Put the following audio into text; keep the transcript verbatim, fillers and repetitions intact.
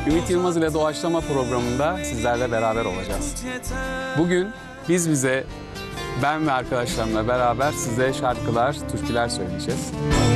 Ümit Yılmaz ile Doğaçlama programında sizlerle beraber olacağız. Bugün biz bize, ben ve arkadaşlarımla beraber size şarkılar, türküler söyleyeceğiz.